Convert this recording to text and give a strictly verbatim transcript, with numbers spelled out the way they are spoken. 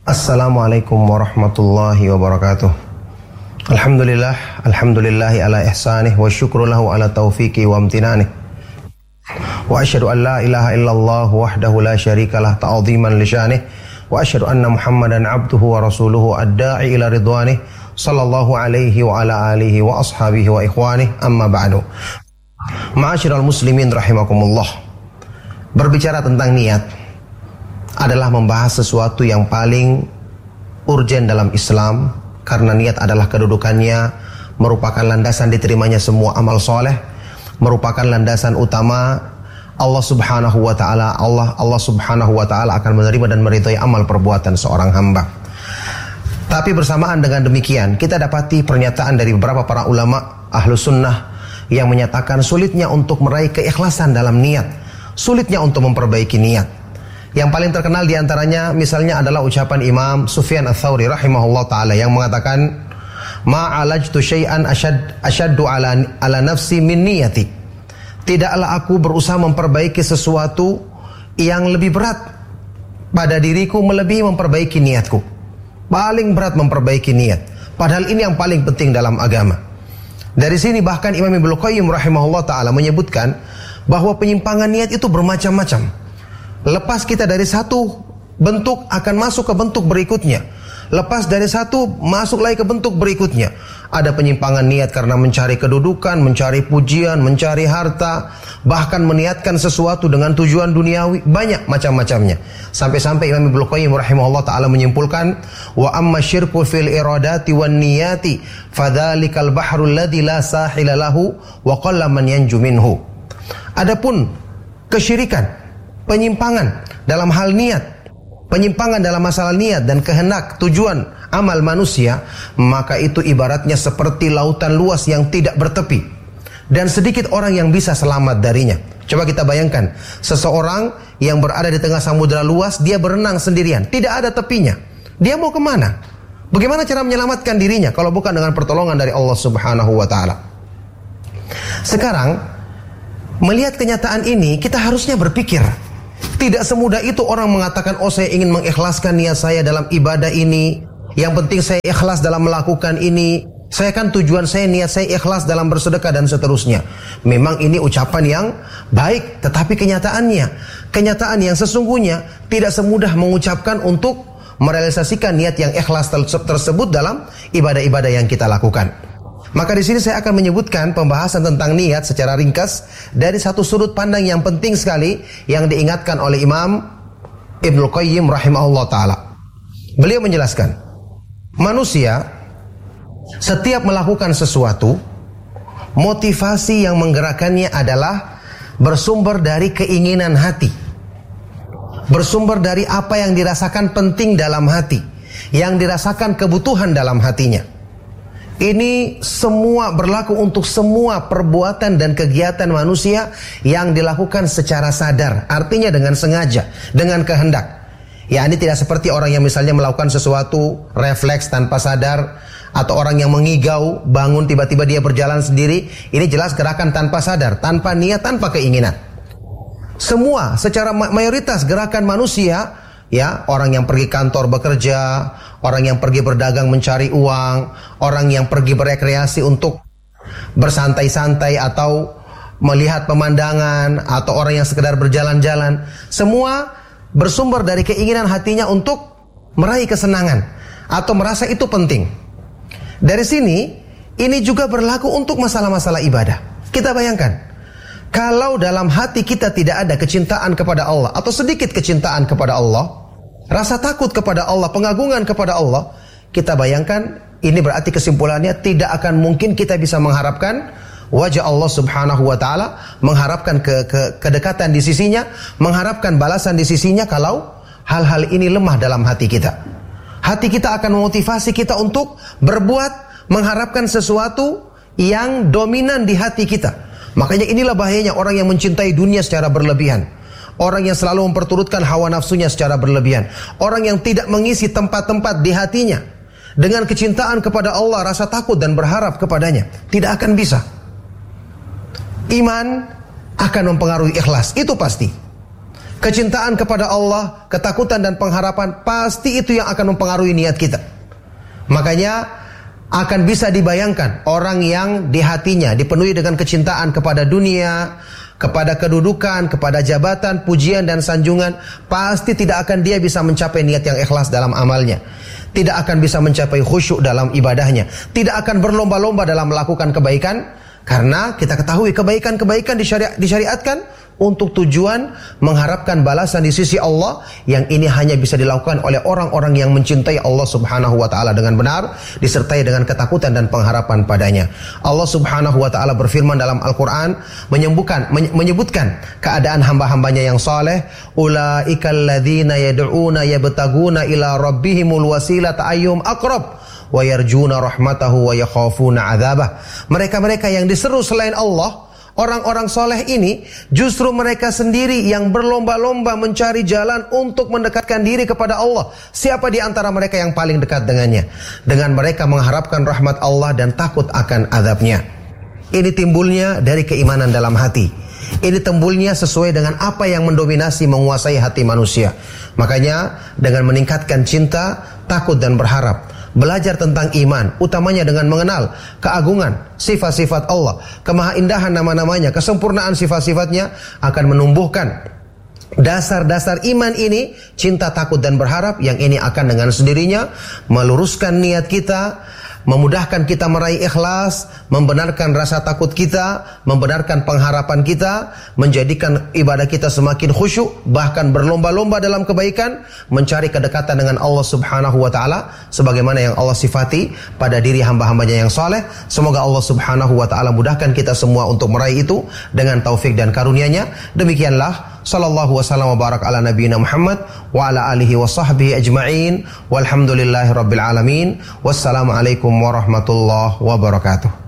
Assalamualaikum warahmatullahi wabarakatuh. Alhamdulillah, alhamdulillahi ala ihsanih wa syukru lahu ala taufiqi wa amtinanih. Wa asyhadu an la ilaha illallah wahdahu la syarikalah ta'ziman li syanih. Wa asyhadu anna Muhammadan abduhu wa rasuluhu ad-da'i ila ridwanih sallallahu alaihi wa ala alihi wa ashabihi wa ikhwanih, amma ba'du. Ma'asyiral muslimin rahimakumullah. Berbicara tentang niat adalah membahas sesuatu yang paling urgen dalam Islam, karena niat adalah kedudukannya merupakan landasan diterimanya semua amal soleh, merupakan landasan utama Allah subhanahu wa ta'ala. Allah Allah subhanahu wa ta'ala akan menerima dan meridhai amal perbuatan seorang hamba. Tapi bersamaan dengan demikian, kita dapati pernyataan dari beberapa para ulama ahlu sunnah yang menyatakan sulitnya untuk meraih keikhlasan dalam niat, sulitnya untuk memperbaiki niat. Yang paling terkenal diantaranya misalnya adalah ucapan Imam Sufyan Ats-Tsauri rahimahullah ta'ala yang mengatakan, ma'alajtu syai'an asyad, asyaddu ala, ala nafsi min niyati. Tidaklah aku berusaha memperbaiki sesuatu yang lebih berat pada diriku melebihi memperbaiki niatku. Paling berat memperbaiki niat, padahal ini yang paling penting dalam agama. Dari sini bahkan Imam Ibnu Qayyim rahimahullah ta'ala menyebutkan bahwa penyimpangan niat itu bermacam-macam. Lepas kita dari satu bentuk akan masuk ke bentuk berikutnya. Lepas dari satu masuk lagi ke bentuk berikutnya. Ada penyimpangan niat karena mencari kedudukan, mencari pujian, mencari harta, bahkan meniatkan sesuatu dengan tujuan duniawi. Banyak macam-macamnya. Sampai-sampai Imam Ibnu Qayyim rahimahullah ta'ala menyimpulkan, wa amma syirku fil iradati wan niyati fadzalikal bahrul ladzi la sahila lahu wa qalla man yanju minhu. Adapun kesyirikan, penyimpangan dalam hal niat, penyimpangan dalam masalah niat dan kehendak tujuan amal manusia, maka itu ibaratnya seperti lautan luas yang tidak bertepi, dan sedikit orang yang bisa selamat darinya. Coba kita bayangkan, seseorang yang berada di tengah samudera luas, dia berenang sendirian, tidak ada tepinya. Dia mau kemana? Bagaimana cara menyelamatkan dirinya kalau bukan dengan pertolongan dari Allah subhanahu wa ta'ala? Sekarang, melihat kenyataan ini, kita harusnya berpikir, tidak semudah itu orang mengatakan, oh saya ingin mengikhlaskan niat saya dalam ibadah ini, yang penting saya ikhlas dalam melakukan ini, saya kan tujuan saya, niat saya ikhlas dalam bersedekah dan seterusnya. Memang ini ucapan yang baik, tetapi kenyataannya, kenyataan yang sesungguhnya tidak semudah mengucapkan untuk merealisasikan niat yang ikhlas tersebut dalam ibadah-ibadah yang kita lakukan. Maka di sini saya akan menyebutkan pembahasan tentang niat secara ringkas dari satu sudut pandang yang penting sekali yang diingatkan oleh Imam Ibnu Qayyim rahimahullah ta'ala. Beliau menjelaskan, manusia setiap melakukan sesuatu, motivasi yang menggerakkannya adalah bersumber dari keinginan hati, bersumber dari apa yang dirasakan penting dalam hati, yang dirasakan kebutuhan dalam hatinya. Ini semua berlaku untuk semua perbuatan dan kegiatan manusia yang dilakukan secara sadar, artinya dengan sengaja, dengan kehendak. Ya, ini tidak seperti orang yang misalnya melakukan sesuatu refleks tanpa sadar, atau orang yang mengigau, bangun tiba-tiba dia berjalan sendiri. Ini jelas gerakan tanpa sadar, tanpa niat, tanpa keinginan. Semua secara mayoritas gerakan manusia, ya, orang yang pergi kantor bekerja, orang yang pergi berdagang mencari uang, orang yang pergi berekreasi untuk bersantai-santai atau melihat pemandangan, atau orang yang sekedar berjalan-jalan, semua bersumber dari keinginan hatinya untuk meraih kesenangan atau merasa itu penting. Dari sini, ini juga berlaku untuk masalah-masalah ibadah. Kita bayangkan, kalau dalam hati kita tidak ada kecintaan kepada Allah atau sedikit kecintaan kepada Allah, rasa takut kepada Allah, pengagungan kepada Allah, kita bayangkan ini berarti kesimpulannya tidak akan mungkin kita bisa mengharapkan wajah Allah subhanahu wa ta'ala, mengharapkan ke, ke, kedekatan di sisinya, mengharapkan balasan di sisinya kalau hal-hal ini lemah dalam hati kita. Hati kita akan memotivasi kita untuk berbuat, mengharapkan sesuatu yang dominan di hati kita. Makanya inilah bahayanya orang yang mencintai dunia secara berlebihan, orang yang selalu memperturutkan hawa nafsunya secara berlebihan, orang yang tidak mengisi tempat-tempat di hatinya dengan kecintaan kepada Allah, rasa takut dan berharap kepadanya. Tidak akan bisa. Iman akan mempengaruhi ikhlas, itu pasti. Kecintaan kepada Allah, ketakutan dan pengharapan, pasti itu yang akan mempengaruhi niat kita. Makanya akan bisa dibayangkan orang yang di hatinya dipenuhi dengan kecintaan kepada dunia, kepada kedudukan, kepada jabatan, pujian dan sanjungan, pasti tidak akan dia bisa mencapai niat yang ikhlas dalam amalnya. Tidak akan bisa mencapai khusyuk dalam ibadahnya. Tidak akan berlomba-lomba dalam melakukan kebaikan. Karena kita ketahui kebaikan-kebaikan disyari- disyariatkan untuk tujuan mengharapkan balasan di sisi Allah, yang ini hanya bisa dilakukan oleh orang-orang yang mencintai Allah Subhanahu wa taala dengan benar, disertai dengan ketakutan dan pengharapan padanya. Allah Subhanahu wa taala berfirman dalam Al-Qur'an menyebutkan menyebutkan keadaan hamba-hambanya yang saleh, ulaikal ladzina yad'una yabtaguna ila rabbihimul wasilata ayyuhum aqrab wa yarjuna rahmatahu wa yakhafuna 'adzabah. Mereka-mereka yang diseru selain Allah, orang-orang soleh ini, justru mereka sendiri yang berlomba-lomba mencari jalan untuk mendekatkan diri kepada Allah. Siapa di antara mereka yang paling dekat dengannya? Dengan mereka mengharapkan rahmat Allah dan takut akan azabnya. Ini timbulnya dari keimanan dalam hati. Ini timbulnya sesuai dengan apa yang mendominasi, menguasai hati manusia. Makanya dengan meningkatkan cinta, takut dan berharap, belajar tentang iman, utamanya dengan mengenal keagungan sifat-sifat Allah, kemahaindahan nama-namanya, kesempurnaan sifat-sifatnya, akan menumbuhkan dasar-dasar iman ini, cinta, takut dan berharap, yang ini akan dengan sendirinya meluruskan niat kita, memudahkan kita meraih ikhlas, membenarkan rasa takut kita, membenarkan pengharapan kita, menjadikan ibadah kita semakin khusyuk, bahkan berlomba-lomba dalam kebaikan, mencari kedekatan dengan Allah Subhanahu wa taala sebagaimana yang Allah sifati pada diri hamba-hambanya yang saleh. Semoga Allah Subhanahu wa taala mudahkan kita semua untuk meraih itu dengan taufik dan karunia-Nya. Demikianlah, sallallahu wasallam wa barak ala nabiyina Muhammad wa ala alihi wa sahbihi ajma'in, walhamdulillahi rabbil alamin. Wassalamualaikum warahmatullahi wabarakatuh.